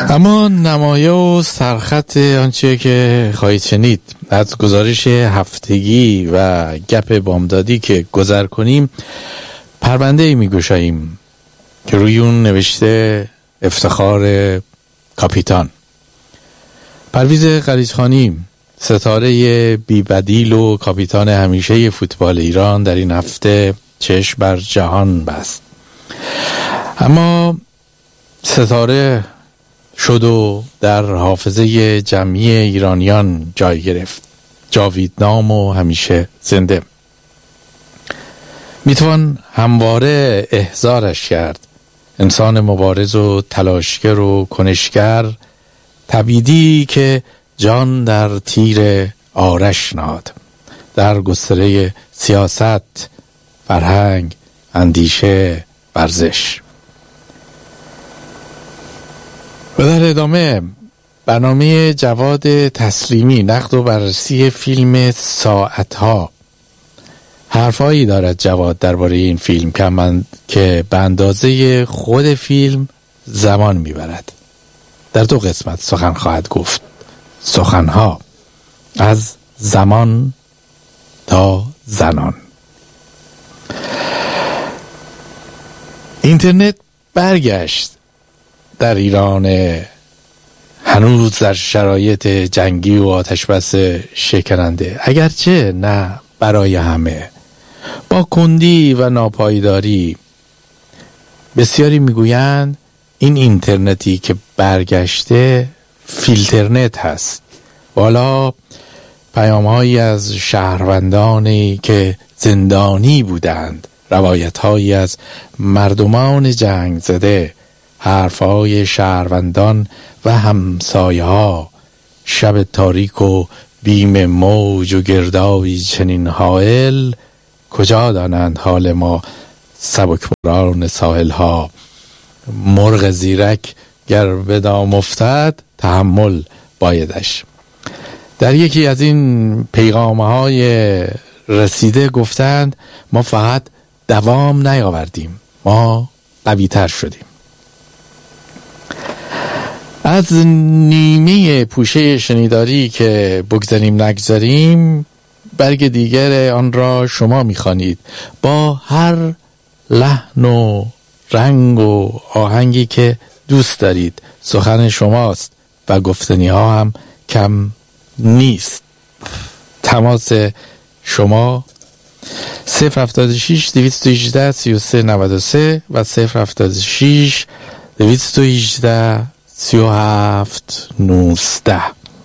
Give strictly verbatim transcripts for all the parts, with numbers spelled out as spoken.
اما نمایه و سرخط آنچه که خواهید شنید از گزارش هفتگی و گپ بامدادی که گذر کنیم، پرونده ای می گشاییم که روی اون نوشته افتخار کاپیتان. پرویز غلیظخانی، ستاره بی‌بدیل و کاپیتان همیشه فوتبال ایران، در این هفته چشم بر جهان بست. اما ستاره شد و در حافظه جمعی ایرانیان جای گرفت، جاویدنام و همیشه زنده. میتوان همواره احضارش کرد، انسان مبارز و تلاشگر و کنشگر، تبیدی که جان در تیر آرش نهاد، در گستره سیاست، فرهنگ، اندیشه، ورزش. و در ادامه برنامه جواد تسلیمی، نقد و بررسی فیلم ساعتها. حرفایی دارد جواد درباره این فیلم که من که به اندازه خود فیلم زمان میبرد. در دو قسمت سخن خواهد گفت، سخنها از زمان تا زنان. اینترنت برگشت در ایران، هنوز در شرایط جنگی و آتشبس شکننده، اگرچه نه برای همه، با کندی و ناپایداری. بسیاری میگویند این اینترنتی که برگشته فیلترنت هست. والا پیام‌هایی از شهروندانی که زندانی بودند، روایت‌هایی از مردمان جنگ زده، حرف‌های شهروندان و همسایه‌ها، شب تاریک و بیم موج و گردابی چنین حائل، کجا دانند حال ما سبکباران ساحل‌ها. مرغ زیرک گر به دام افتد، تحمل بایدش. در یکی از این پیغام‌های رسیده گفتند ما فقط دوام نیاوردیم، ما قوی‌تر شدیم. از نیمه پوشه شنیداری که بگذاریم نگذاریم، برگ دیگر آن را شما می‌خوانید با هر لحن و رنگ و آهنگی که دوست دارید. سخن شماست و گفتنی ها هم کم نیست. تماس شما صفر هفتاد و شش دویست و هجده سی و سه نود و سه و صفر هفتاد و شش دویست و هجده سی و هفت نوزده.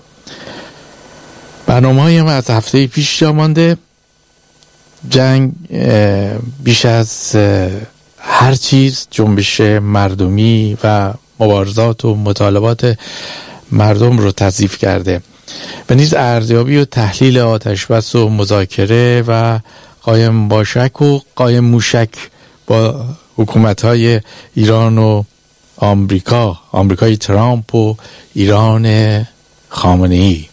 برنامه های ما از هفته پیش جا مانده. جنگ بیش از هر چیز جنبش مردمی و مبارزات و مطالبات مردم رو تضعیف کرده و نیز ارزیابی و تحلیل آتشبس و مذاکره و قایم باشک و قایم موشک با حکومت‌های ایران و آمریکا، آمریکای ترامپ و ایران خامنه‌ای.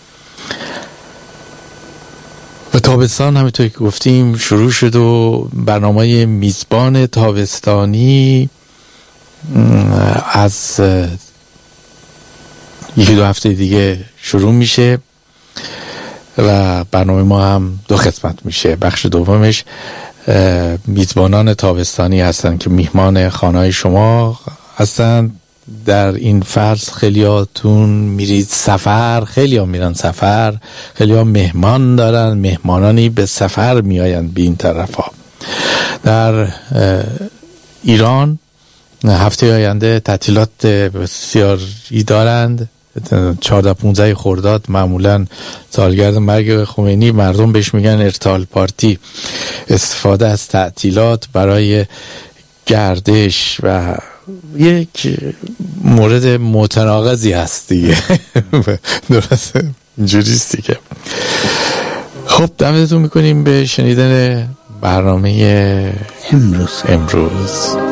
و تابستان همونطور که گفتیم شروع شد و برنامه میزبان تابستانی از یکی دو هفته دیگه شروع میشه و برنامه ما هم دو قسمت میشه. بخش دومش میزبانان تابستانی هستن که میهمان خانه‌های شما هستن. در این فصل خیلیاتون میرید سفر، خیلی‌ها میرن سفر، خیلی‌ها مهمان دارن، مهمانانی به سفر میآیند به این طرفا. در ایران هفته آینده تعطیلات بسیاری دارند. چهارده پانزده خرداد معمولا سالگرد مرگ خمینی، مردم بهش میگن ارتال پارتی. استفاده از تعطیلات برای گردش و یک مورد متناقضی هست دیگه. درسته اینجوریستی که خب دعوتتون میکنیم به شنیدن برنامه امروز امروز